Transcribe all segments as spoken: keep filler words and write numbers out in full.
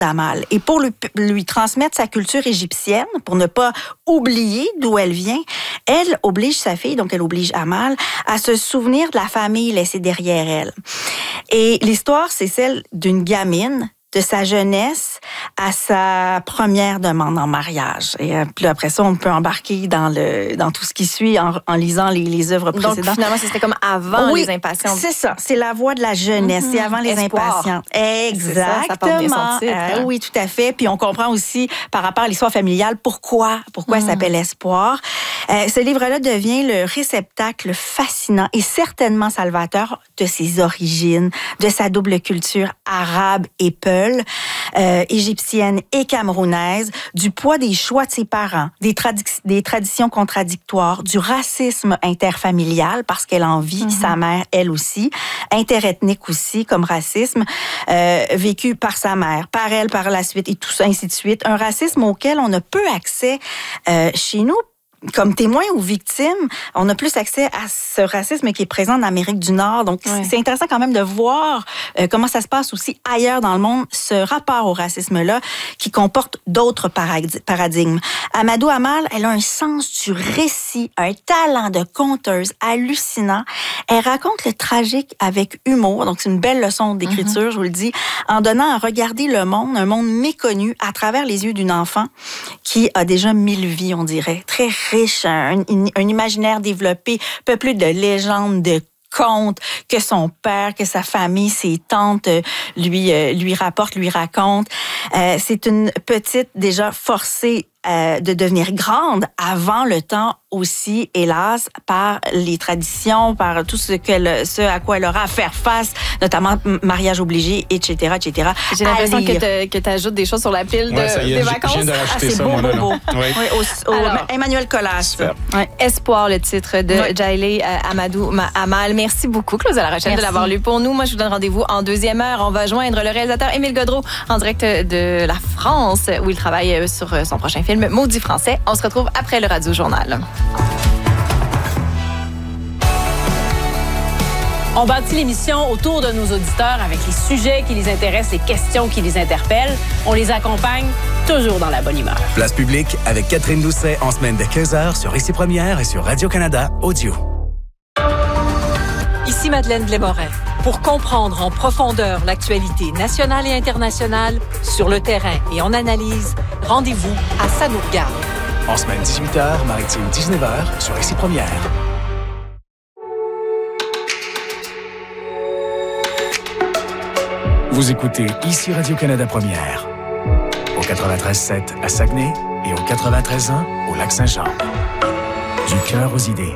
d'Amal. Et pour lui, lui transmettre sa culture égyptienne, pour ne pas oublier d'où elle vient, elle oblige sa fille, donc elle oblige Amal, à se souvenir de la famille laissée derrière elle. Et l'histoire, c'est celle d'une gamine, de sa jeunesse à sa première demande en mariage. Et euh, puis après ça, on peut embarquer dans le dans tout ce qui suit en, en lisant les, les œuvres précédentes. Donc finalement, ce serait comme avant oui, les impatients. C'est ça, c'est la voix de la jeunesse, mm-hmm. c'est avant les Espoir. Impatients. Exactement. Ça, ça porte bien son titre, hein? euh, oui, tout à fait. Puis on comprend aussi par rapport à l'histoire familiale pourquoi pourquoi mm. elle s'appelle Espoir. Euh, ce livre-là devient le réceptacle fascinant et certainement salvateur de ses origines, de sa double culture arabe et peul. Euh, égyptienne et camerounaise, du poids des choix de ses parents, des, tradi- des traditions contradictoires, du racisme interfamilial, parce qu'elle en vit, mm-hmm. sa mère, elle aussi, interethnique aussi, comme racisme, euh, vécu par sa mère, par elle, par la suite, et tout ça, ainsi de suite. Un racisme auquel on a peu accès euh, chez nous, comme témoin ou victime, on a plus accès à ce racisme qui est présent en Amérique du Nord. Donc, ouais. c'est intéressant quand même de voir euh, comment ça se passe aussi ailleurs dans le monde, ce rapport au racisme-là qui comporte d'autres paradigmes. Amadou Amal, elle a un sens du récit, un talent de conteuse hallucinant. Elle raconte le tragique avec humour. Donc, c'est une belle leçon d'écriture, mm-hmm. je vous le dis, en donnant à regarder le monde, un monde méconnu, à travers les yeux d'une enfant qui a déjà mille vies, on dirait, très riche, un, un imaginaire développé, peuplé de légendes, de contes que son père, que sa famille, ses tantes lui euh, lui rapportent, lui racontent. Euh, c'est une petite déjà forcée euh, de devenir grande avant le temps aussi, hélas, par les traditions, par tout ce qu'elle, ce à quoi elle aura à faire face, notamment mariage obligé, et cetera, et cetera. J'ai l'impression que tu ajoutes des choses sur la pile de, ouais, ça y est, des vacances. Je viens de rajouter ah, c'est ça, beau, moi, beau, là, beau. Oui. Oui, au, au Alors, Emmanuel Colas. Ouais. Espoir, le titre de oui. Jailé euh, Amadou Amal. Merci beaucoup, Claude à la Rochelle, de l'avoir lu pour nous. Moi, je vous donne rendez-vous en deuxième heure. On va joindre le réalisateur Émile Godreau en direct de la France, où il travaille sur son prochain film, Maudit français. On se retrouve après le Radio Journal. On bâtit l'émission autour de nos auditeurs avec les sujets qui les intéressent, les questions qui les interpellent. On les accompagne toujours dans la bonne humeur. Place publique avec Catherine Doucet en semaine dès quinze heures sur Ici Première et sur Radio-Canada Audio. Ici Madeleine Blais-Morin. Pour comprendre en profondeur l'actualité nationale et internationale, sur le terrain et en analyse, rendez-vous à Ça nous regarde. En semaine dix-huit heures, maritime dix-neuf heures sur Ici Première. Vous écoutez Ici Radio-Canada Première. Au quatre-vingt-treize sept à Saguenay et au quatre-vingt-treize un au Lac-Saint-Jean. Du cœur aux idées.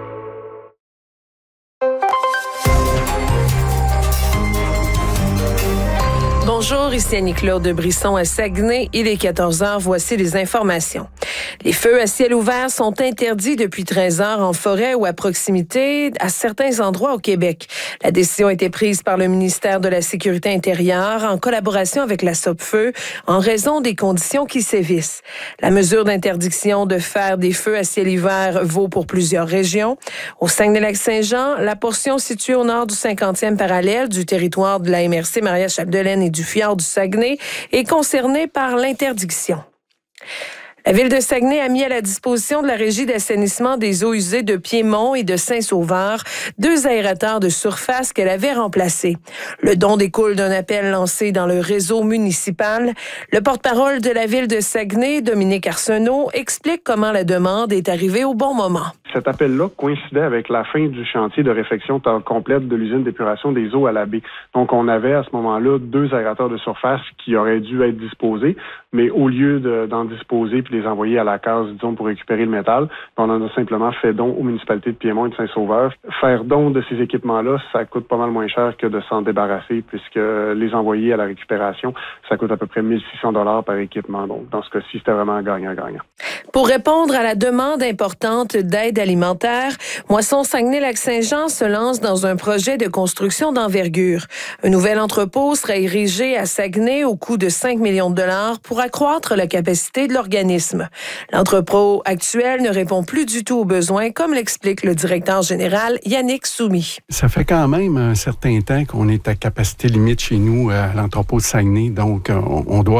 Bonjour, ici Annie-Claude de Brisson à Saguenay. Il est quatorze heures, voici les informations. Les feux à ciel ouvert sont interdits depuis treize heures en forêt ou à proximité à certains endroits au Québec. La décision a été prise par le ministère de la Sécurité intérieure en collaboration avec la Sopfeu en raison des conditions qui sévissent. La mesure d'interdiction de faire des feux à ciel ouvert vaut pour plusieurs régions. Au Saguenay-Lac-Saint-Jean, la portion située au nord du cinquantième parallèle du territoire de la M R C Maria-Chapdelaine et du fjord du Saguenay est concernée par l'interdiction. La Ville de Saguenay a mis à la disposition de la Régie d'assainissement des eaux usées de Piémont et de Saint-Sauveur deux aérateurs de surface qu'elle avait remplacés. Le don découle d'un appel lancé dans le réseau municipal. Le porte-parole de la Ville de Saguenay, Dominique Arsenault, explique comment la demande est arrivée au bon moment. Cet appel-là coïncidait avec la fin du chantier de réfection complète de l'usine d'épuration des eaux à la baie. Donc, on avait à ce moment-là deux aérateurs de surface qui auraient dû être disposés, mais au lieu de, d'en disposer puis les envoyer à la case, disons, pour récupérer le métal, on en a simplement fait don aux municipalités de Piémont et de Saint-Sauveur. Faire don de ces équipements-là, ça coûte pas mal moins cher que de s'en débarrasser, puisque les envoyer à la récupération, ça coûte à peu près mille six cents dollars par équipement. Donc, dans ce cas-ci, c'était vraiment gagnant-gagnant. Pour répondre à la demande importante d'aide alimentaire, Moisson Saguenay-Lac-Saint-Jean se lance dans un projet de construction d'envergure. Un nouvel entrepôt sera érigé à Saguenay au coût de cinq millions de dollars pour accroître la capacité de l'organisme. L'entrepôt actuel ne répond plus du tout aux besoins, comme l'explique le directeur général Yannick Soumi. Ça fait quand même un certain temps qu'on est à capacité limite chez nous à l'entrepôt de Saguenay, donc on, on doit